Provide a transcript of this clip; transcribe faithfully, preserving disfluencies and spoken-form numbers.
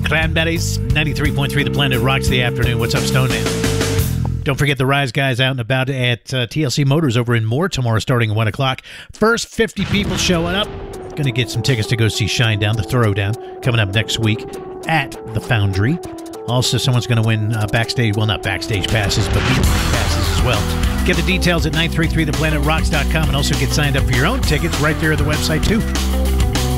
Cranberries, ninety-three point three The Planet rocks the afternoon. What's up, Stone Man? Don't forget the Rise Guys out and about at uh, T L C Motors over in Moore tomorrow starting at one o'clock. First fifty people showing up. Going to get some tickets to go see Shinedown, the Throwdown, coming up next week at the Foundry. Also, someone's going to win uh, backstage, well, not backstage passes, but meet passes as well. Get the details at nine three three the planet rocks dot com and also get signed up for your own tickets right there at the website, too.